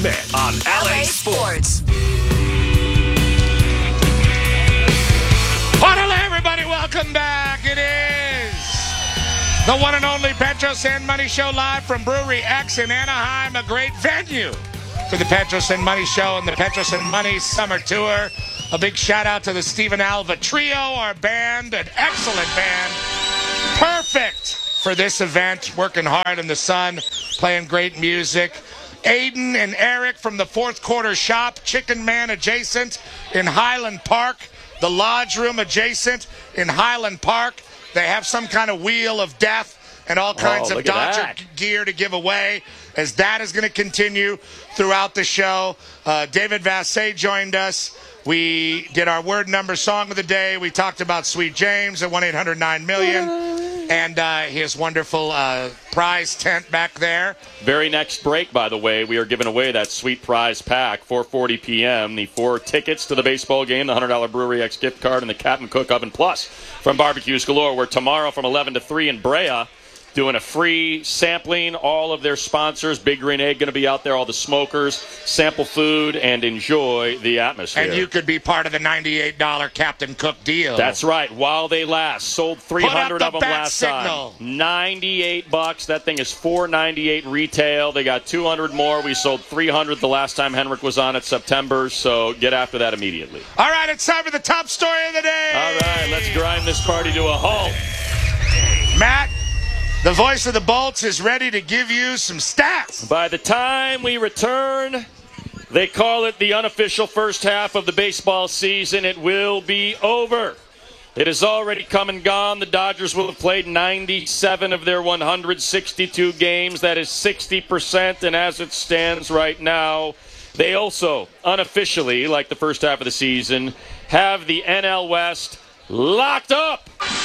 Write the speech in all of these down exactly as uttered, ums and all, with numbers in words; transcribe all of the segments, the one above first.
On L A Sports. Hello, everybody. Welcome back. It is the one and only Petros and Money Show live from Brewery X in Anaheim, a great venue for the Petros and Money Show and the Petros and Money Summer Tour. A big shout out to the Steven Alva Trio, our band, an excellent band. Perfect for this event, working hard in the sun, playing great music. Aiden and Eric from the Fourth Quarter Shop, Chicken Man adjacent in Highland Park, the Lodge Room adjacent in Highland Park. They have some kind of wheel of death and all kinds oh, of Dodger gear to give away, as that is going to continue throughout the show. Uh, David Vassay joined us. We did our word number song of the day. We talked about Sweet James at one eight hundred nine million and uh, his wonderful uh, prize tent back there. Very next break, by the way, we are giving away that sweet prize pack, four forty p.m., the four tickets to the baseball game, the one hundred dollars Brewery X gift card, and the Captain Cook Oven Plus from Barbecues Galore. We're tomorrow from eleven to three in Brea, doing a free sampling. All of their sponsors, Big Green Egg, going to be out there, all the smokers, sample food, and enjoy the atmosphere. And you could be part of the ninety-eight dollars Captain Cook deal. That's right, while they last. Sold three hundred the of them bat last signal. time. ninety-eight bucks. That thing is four ninety-eight retail. They got two hundred more. We sold three hundred the last time Henrik was on at September, so get after that immediately. All right, it's time for the top story of the day. All right, let's grind this party to a halt. Matt, the voice of the Bolts is ready to give you some stats. By the time we return, they call it the unofficial first half of the baseball season. It will be over. It has already come and gone. The Dodgers will have played ninety-seven of their one hundred sixty-two games. That is sixty percent, and as it stands right now, they also unofficially, like the first half of the season, have the N L West locked up.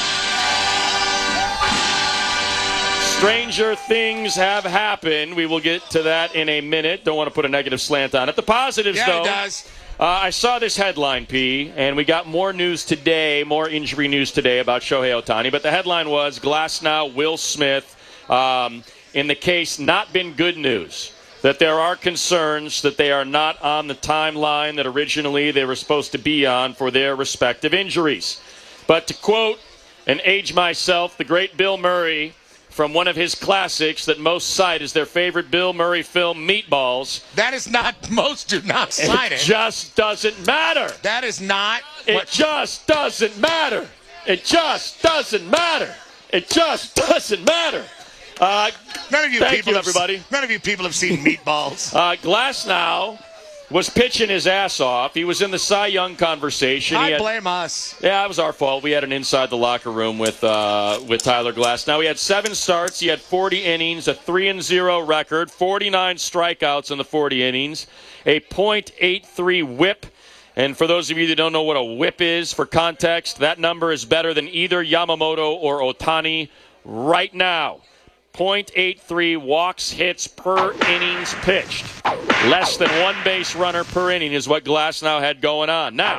Stranger things have happened. We will get to that in a minute. Don't want to put a negative slant on it. The positives, yeah, though. It does. Uh, I saw this headline, P, and we got more news today, more injury news today about Shohei Ohtani. But the headline was, Glasnow, Will Smith, um, in the case, not been good news. That there are concerns that they are not on the timeline that originally they were supposed to be on for their respective injuries. But to quote and age myself, the great Bill Murray, from one of his classics that most cite as their favorite Bill Murray film, Meatballs. That is not, most do not cite it. It just doesn't matter. That is not. It what, just doesn't matter. It just doesn't matter. It just doesn't matter. Uh, none of you thank people you, have, everybody. None of you people have seen Meatballs. uh, Glasnow was pitching his ass off. He was in the Cy Young conversation. I had, blame us. Yeah, it was our fault. We had an inside the locker room with uh, with Tyler Glasnow. He had seven starts. He had forty innings, a three and zero record, forty-nine strikeouts in the forty innings, a point eight three whip. And for those of you that don't know what a whip is, for context, that number is better than either Yamamoto or Ohtani right now. point eight three walks, hits per innings pitched. Less than one base runner per inning is what Glasnow had going on. Now,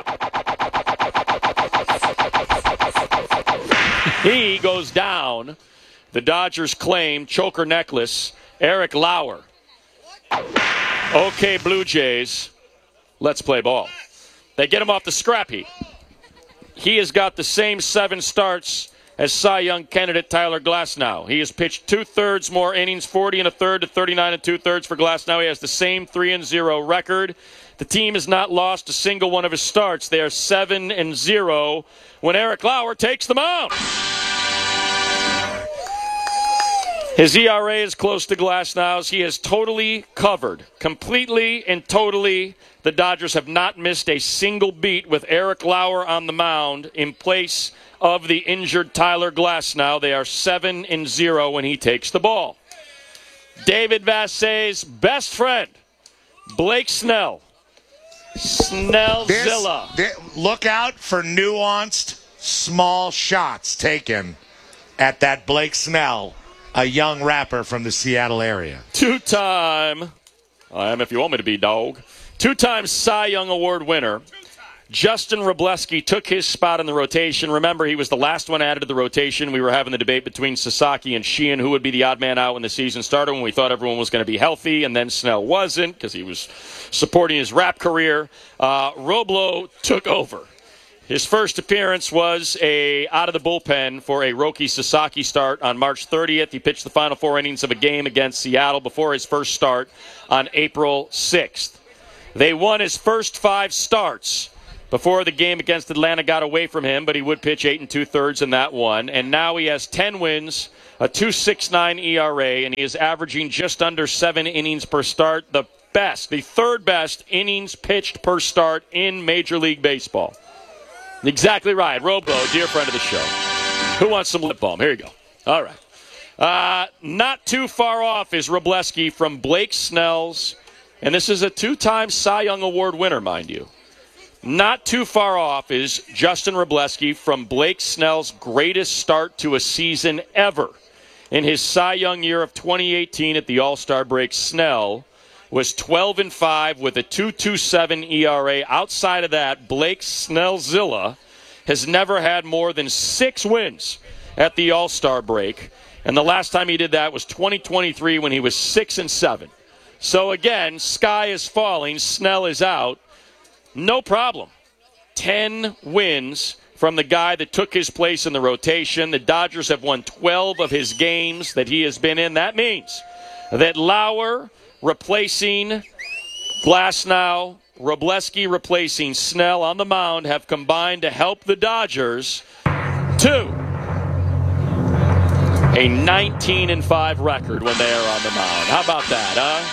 he goes down. The Dodgers claim choker necklace, Eric Lauer. Okay, Blue Jays, let's play ball. They get him off the scrap heap. He has got the same seven starts as Cy Young candidate Tyler Glasnow. He has pitched two-thirds more innings, forty and a third to thirty-nine and two-thirds for Glasnow. He has the same three and zero record. The team has not lost a single one of his starts. They are seven and zero when Eric Lauer takes the mound. His E R A is close to Glasnow's. He is totally covered, completely and totally. The Dodgers have not missed a single beat with Eric Lauer on the mound in place of the injured Tyler Glasnow. They are seven and zero when he takes the ball. David Vassay's best friend, Blake Snell. Snellzilla. This, this, look out for nuanced, small shots taken at that Blake Snell, a young rapper from the Seattle area. Two-time, I am if you want me to be, dog. Two-time Cy Young Award winner, Justin Wrobleski took his spot in the rotation. Remember, he was the last one added to the rotation. We were having the debate between Sasaki and Sheehan, who would be the odd man out when the season started, when we thought everyone was going to be healthy, and then Snell wasn't because he was supporting his rap career. Uh, Roblo took over. His first appearance was a out of the bullpen for a Roki Sasaki start on March thirtieth. He pitched the final four innings of a game against Seattle before his first start on April sixth. They won his first five starts before the game against Atlanta got away from him, but he would pitch eight and two-thirds in that one. And now he has ten wins, a two point six nine E R A, and he is averaging just under seven innings per start, the best, the third best innings pitched per start in Major League Baseball. Exactly right. Robo, dear friend of the show. Who wants some lip balm? Here you go. All right. Uh, not too far off is Wrobleski from Blake Snell's, and this is a two-time Cy Young Award winner, mind you. Not too far off is Justin Wrobleski from Blake Snell's greatest start to a season ever. In his Cy Young year of twenty eighteen at the All-Star break, Snell was twelve and five with a two point two seven E R A. Outside of that, Blake Snellzilla has never had more than six wins at the All-Star break. And the last time he did that was twenty twenty-three when he was six and seven. So again, sky is falling, Snell is out. No problem. Ten wins from the guy that took his place in the rotation. The Dodgers have won twelve of his games that he has been in. That means that Lauer replacing Glasnow, Wrobleski replacing Snell on the mound have combined to help the Dodgers to a nineteen and five record when they are on the mound. How about that,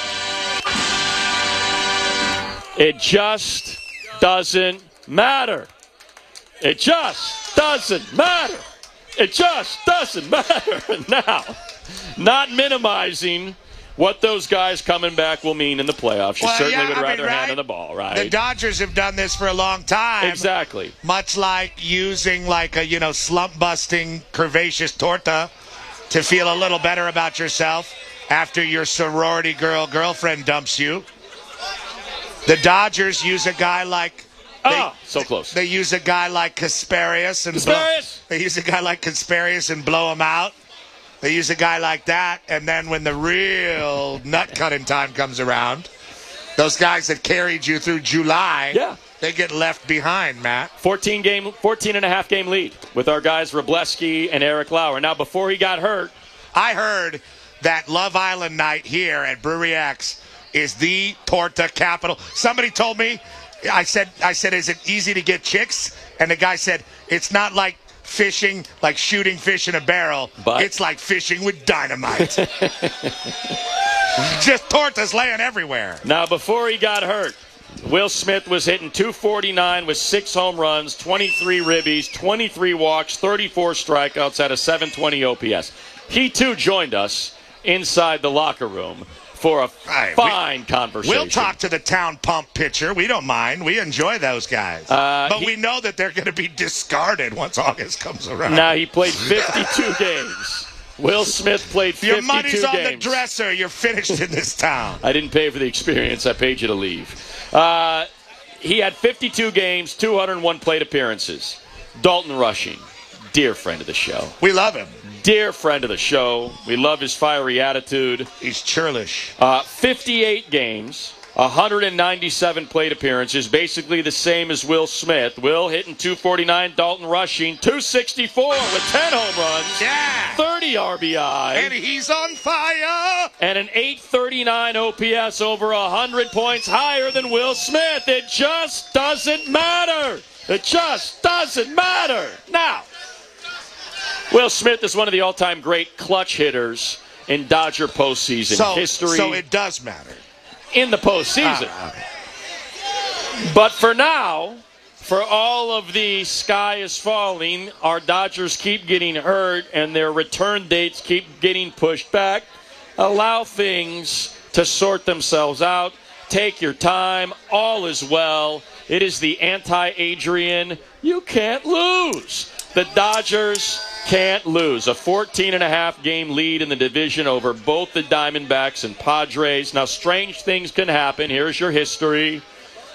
huh? It just doesn't matter. It just doesn't matter. It just doesn't matter. Now, not minimizing what those guys coming back will mean in the playoffs. You well, certainly yeah, would I rather mean, right? hand on the ball, right? The Dodgers have done this for a long time. Exactly. Much like using like a, you know, slump-busting, curvaceous torta to feel a little better about yourself after your sorority girl girlfriend dumps you. The Dodgers use a guy like they, oh, so close. They use a guy like Kasparius and Kasparius. Blow, they use a guy like Kasparius and blow him out. They use a guy like that, and then when the real nut cutting time comes around, those guys that carried you through July, yeah. they get left behind, Matt. fourteen game, fourteen and a half game lead with our guys Wrobleski and Eric Lauer. Now, before he got hurt, I heard that Love Island night here at Brewery X is the torta capital. Somebody told me, I said, I said, is it easy to get chicks? And the guy said, it's not like fishing, like shooting fish in a barrel. But it's like fishing with dynamite. Just tortas laying everywhere. Now, before he got hurt, Will Smith was hitting two forty-nine with six home runs, twenty-three ribbies, twenty-three walks, thirty-four strikeouts at a seven twenty O P S. He, too, joined us inside the locker room for a right, fine we, conversation. We'll talk to the town pump pitcher. We don't mind. We enjoy those guys. Uh, but he, we know that they're going to be discarded once August comes around. Now, he played fifty-two games. Will Smith played fifty-two games. Your money's on the dresser. You're finished in this town. I didn't pay for the experience. I paid you to leave. Uh, he had fifty-two games, two hundred one plate appearances. Dalton Rushing, dear friend of the show. We love him. Dear friend of the show. We love his fiery attitude. He's churlish. Uh, fifty-eight games, one hundred ninety-seven plate appearances, basically the same as Will Smith. Will hitting two forty-nine, Dalton Rushing two sixty-four with ten home runs, yeah, thirty R B I, and he's on fire, and an eight thirty-nine O P S, over one hundred points higher than Will Smith. It just doesn't matter. It just doesn't matter. Now, Will Smith is one of the all-time great clutch hitters in Dodger postseason so, history. So it does matter. In the postseason. Ah. But for now, for all of the sky is falling, our Dodgers keep getting hurt and their return dates keep getting pushed back. Allow things to sort themselves out. Take your time. All is well. It is the anti-Adrian. You can't lose. The Dodgers can't lose. A fourteen and a half game lead in the division over both the Diamondbacks and Padres. Now, strange things can happen. Here's your history.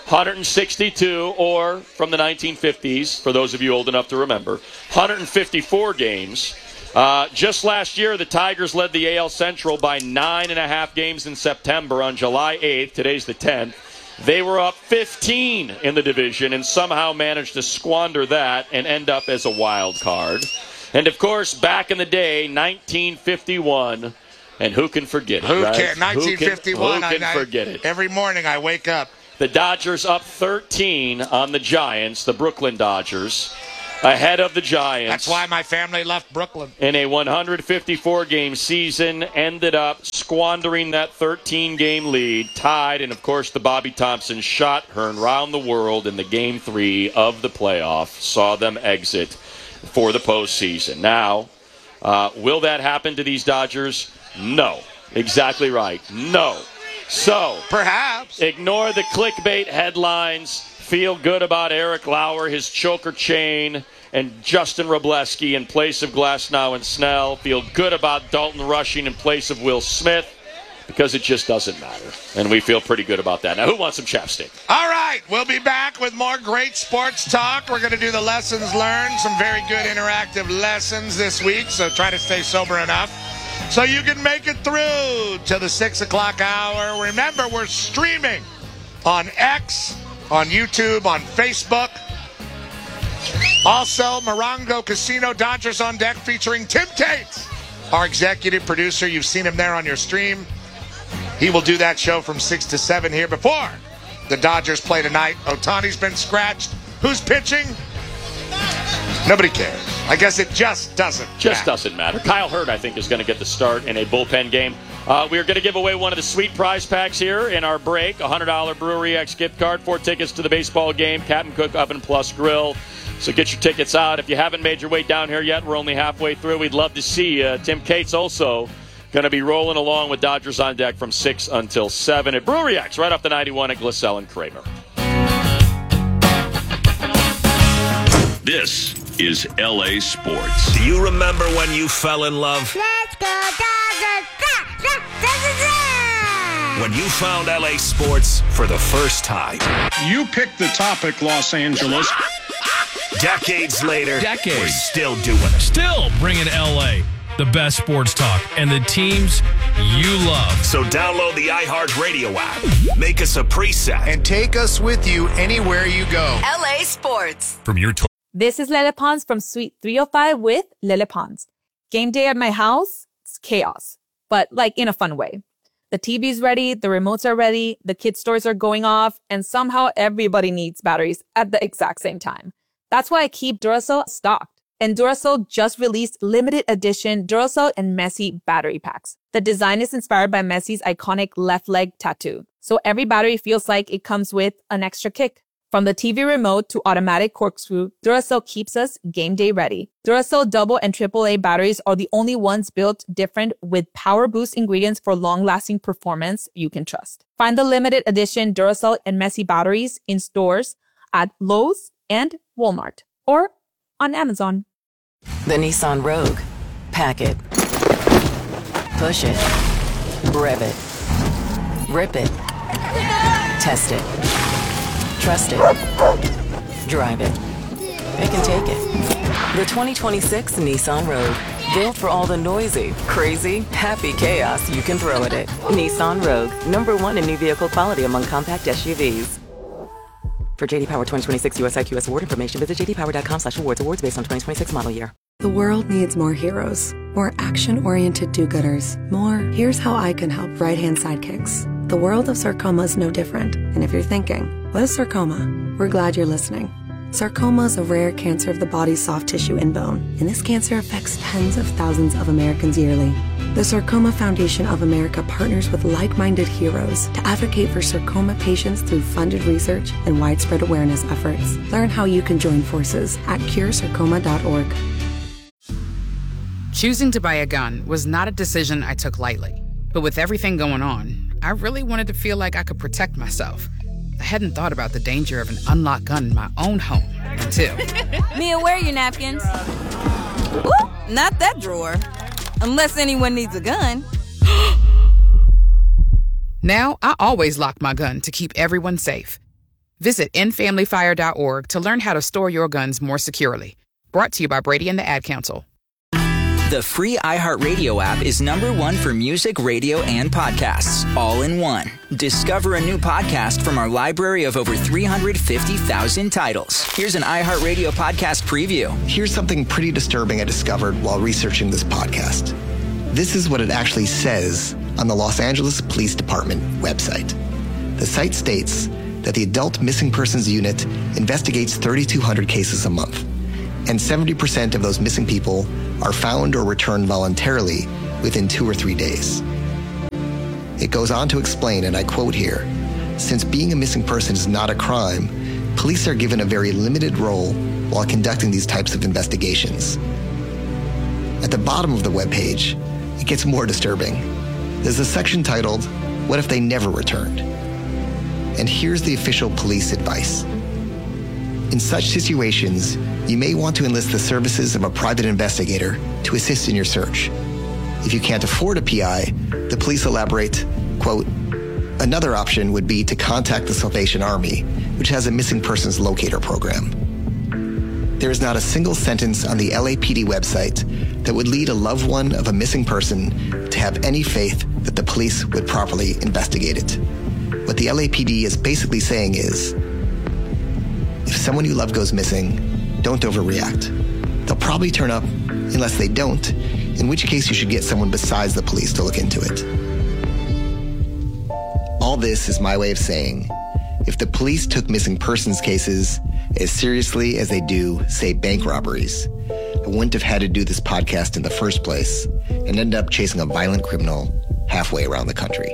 one hundred sixty-two, or from the nineteen fifties, for those of you old enough to remember, one hundred fifty-four games. Uh, just last year, the Tigers led the A L Central by nine and a half games in September on July eighth. Today's the tenth. They were up fifteen in the division and somehow managed to squander that and end up as a wild card. And, of course, back in the day, nineteen fifty-one, and who can forget it, Who right? can? nineteen fifty-one. Who can, who can I, forget it? Every morning I wake up. The Dodgers up thirteen on the Giants, the Brooklyn Dodgers, ahead of the Giants. That's why my family left Brooklyn. In a one hundred fifty-four game season, ended up squandering that thirteen game lead, tied, and of course the Bobby Thompson shot heard round the world in the game three of the playoff, saw them exit for the postseason. Now, uh, will that happen to these Dodgers? No. Exactly right. No. So, perhaps. Ignore the clickbait headlines. Feel good about Eric Lauer, his choker chain, and Justin Wrobleski in place of Glasnow and Snell. Feel good about Dalton Rushing in place of Will Smith, because it just doesn't matter. And we feel pretty good about that. Now, who wants some chapstick? All right, we'll be back with more great sports talk. We're going to do the lessons learned, some very good interactive lessons this week, so try to stay sober enough so you can make it through to the six o'clock hour. Remember, we're streaming on X, on YouTube, on Facebook. Also, Morongo Casino Dodgers on Deck featuring Tim Cates, our executive producer. You've seen him there on your stream. He will do that show from six to seven here before the Dodgers play tonight. Ohtani's been scratched. Who's pitching? Nobody cares. I guess it just doesn't Just matter. doesn't matter. Kyle Hurd, I think, is going to get the start in a bullpen game. Uh, we are going to give away one of the sweet prize packs here in our break. A one hundred dollars Brewery X gift card, four tickets to the baseball game, Captain Cook Oven Plus Grill. So get your tickets out. If you haven't made your way down here yet, we're only halfway through. We'd love to see you. Tim Cates also going to be rolling along with Dodgers on Deck from six until seven at Brewery X, right off the ninety-one at Gliselle and Kramer. This is L A Sports. Do you remember when you fell in love? Let's go Dodgers! When you found L A Sports for the first time? You picked the topic, Los Angeles. Decades later, Decades. we're still doing it. Still bringing L A the best sports talk and the teams you love. So download the iHeartRadio app. Make us a preset. And take us with you anywhere you go. L A Sports. From your to- This is Lele Pons from Suite three oh five with Lele Pons. Game day at my house, it's chaos, but like in a fun way. The T V's ready, the remotes are ready, the kids' stores are going off, and somehow everybody needs batteries at the exact same time. That's why I keep Duracell stocked. And Duracell just released limited edition Duracell and Messi battery packs. The design is inspired by Messi's iconic left leg tattoo. So every battery feels like it comes with an extra kick. From the T V remote to automatic corkscrew, Duracell keeps us game day ready. Duracell double and triple A batteries are the only ones built different with power boost ingredients for long-lasting performance you can trust. Find the limited edition Duracell and Messi batteries in stores at Lowe's and Walmart or on Amazon. The Nissan Rogue. Pack it. Push it. Rev it. Rip it. Test it. Trust it. Drive it. It can take it. The twenty twenty-six Nissan Rogue. Built for all the noisy, crazy, happy chaos you can throw at it. Nissan Rogue. Number one in new vehicle quality among compact S U Vs. For J D Power twenty twenty-six U S I Q S award information, visit j d power dot com slash awards. Awards based on twenty twenty-six model year. The world needs more heroes, more action-oriented do-gooders, more here's how I can help right-hand sidekicks. The world of sarcoma is no different. And if you're thinking, what is sarcoma? We're glad you're listening. Sarcoma is a rare cancer of the body's soft tissue and bone, and this cancer affects tens of thousands of Americans yearly. The Sarcoma Foundation of America partners with like-minded heroes to advocate for sarcoma patients through funded research and widespread awareness efforts. Learn how you can join forces at cure sarcoma dot org. Choosing to buy a gun was not a decision I took lightly. But with everything going on, I really wanted to feel like I could protect myself. I hadn't thought about the danger of an unlocked gun in my own home until... Mia, where are your napkins? Ooh, not that drawer. Unless anyone needs a gun. Now, I always lock my gun to keep everyone safe. Visit end family fire dot org to learn how to store your guns more securely. Brought to you by Brady and the Ad Council. The free iHeartRadio app is number one for music, radio, and podcasts, all in one. Discover a new podcast from our library of over three hundred fifty thousand titles. Here's an iHeartRadio podcast preview. Here's something pretty disturbing I discovered while researching this podcast. This is what it actually says on the Los Angeles Police Department website. The site states that the Adult Missing Persons Unit investigates thirty-two hundred cases a month, and seventy percent of those missing people are found or returned voluntarily within two or three days. It goes on to explain, and I quote here, since being a missing person is not a crime, police are given a very limited role while conducting these types of investigations. At the bottom of the webpage, it gets more disturbing. There's a section titled, What If They Never Returned? And here's the official police advice. In such situations, you may want to enlist the services of a private investigator to assist in your search. If you can't afford a P I, the police elaborate, quote, another option would be to contact the Salvation Army, which has a missing persons locator program. There is not a single sentence on the L A P D website that would lead a loved one of a missing person to have any faith that the police would properly investigate it. What the L A P D is basically saying is, if someone you love goes missing, don't overreact. They'll probably turn up unless they don't, in which case you should get someone besides the police to look into it. All this is my way of saying, if the police took missing persons cases as seriously as they do, say, bank robberies, I wouldn't have had to do this podcast in the first place and end up chasing a violent criminal halfway around the country.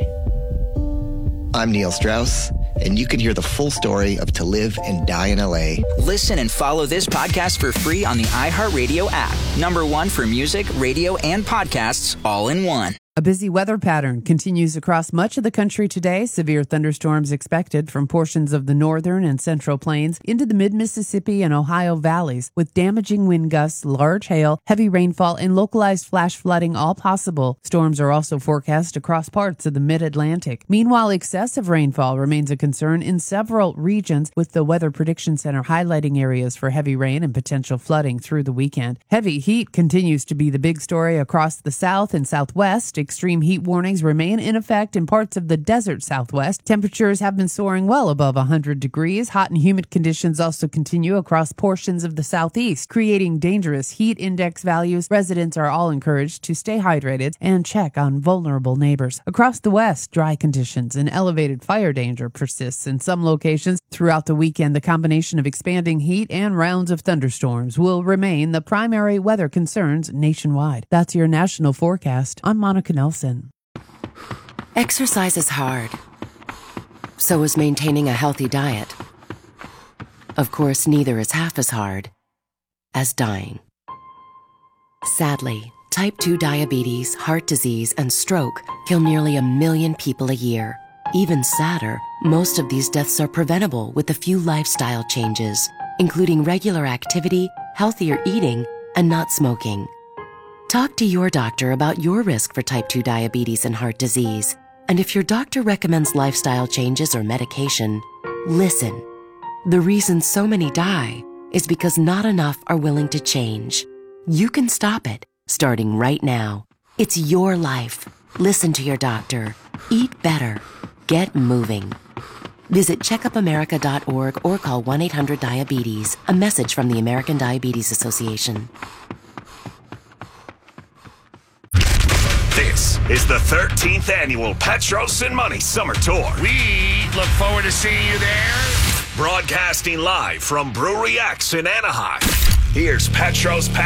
I'm Neil Strauss, and you can hear the full story of To Live and Die in L A. Listen and follow this podcast for free on the iHeartRadio app. Number one for music, radio, and podcasts, all in one. A busy weather pattern continues across much of the country today. Severe thunderstorms expected from portions of the northern and central plains into the mid-Mississippi and Ohio valleys, with damaging wind gusts, large hail, heavy rainfall, and localized flash flooding all possible. Storms are also forecast across parts of the mid-Atlantic. Meanwhile, excessive rainfall remains a concern in several regions, with the Weather Prediction Center highlighting areas for heavy rain and potential flooding through the weekend. Heavy heat continues to be the big story across the south and southwest. Extreme heat warnings remain in effect in parts of the desert southwest. Temperatures have been soaring well above one hundred degrees. Hot and humid conditions also continue across portions of the southeast, creating dangerous heat index values. Residents are all encouraged to stay hydrated and check on vulnerable neighbors. Across the west, dry conditions and elevated fire danger persists in some locations. Throughout the weekend, the combination of expanding heat and rounds of thunderstorms will remain the primary weather concerns nationwide. That's your national forecast. I'm Monica Nelson. Exercise is hard. So is maintaining a healthy diet. Of course, neither is half as hard as dying. Sadly, type two diabetes, heart disease, and stroke kill nearly a million people a year. Even sadder, most of these deaths are preventable with a few lifestyle changes, including regular activity, healthier eating, and not smoking. Talk to your doctor about your risk for type two diabetes and heart disease. And if your doctor recommends lifestyle changes or medication, listen. The reason so many die is because not enough are willing to change. You can stop it, starting right now. It's your life. Listen to your doctor. Eat better. Get moving. Visit checkup america dot org or call one eight hundred diabetes. A message from the American Diabetes Association. This is the thirteenth annual Petros and Money Summer Tour. We look forward to seeing you there. Broadcasting live from Brewery X in Anaheim. Here's Petros